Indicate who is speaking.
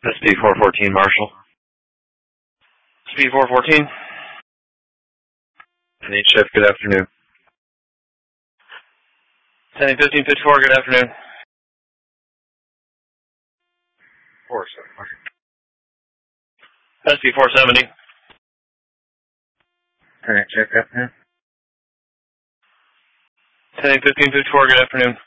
Speaker 1: SP 414 Marshall. SP 414. NHF, good afternoon. 10-15-54, good afternoon. 470. SP 470. NHF, good afternoon. 10-15-54, good afternoon.